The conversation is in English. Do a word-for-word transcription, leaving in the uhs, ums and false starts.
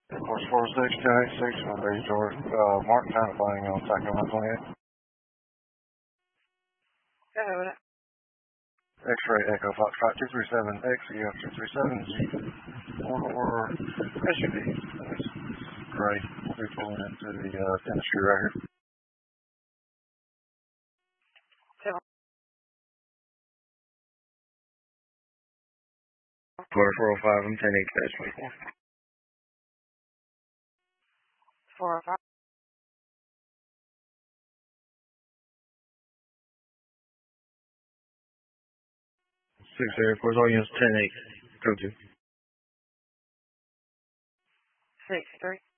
Course four six ten eight six one base George. Uh, Mark time flying on Sacramento twenty-eight. Hello. X-ray Echo Foxtrot two three seven X E F two three seven G. Or S U V. Great. We'll be pulling into the uh, industry right here. Seven. Florida four oh five, I'm ten eight dash twenty-four. Four oh five. Six Air Force, all units ten eight. Go to. Six three.